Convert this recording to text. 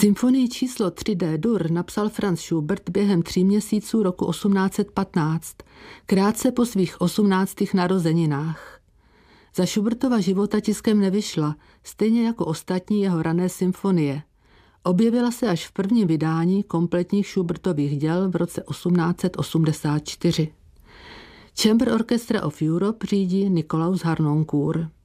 Symfonii číslo 3 D-dur napsal Franz Schubert během 3 měsíců roku 1815, krátce po svých 18. narozeninách. Za Schubertova života tiskem nevyšla, stejně jako ostatní jeho rané symfonie. Objevila se až v prvním vydání kompletních Schubertových děl v roce 1884. Chamber Orchestra of Europe řídí Nikolaus Harnoncourt.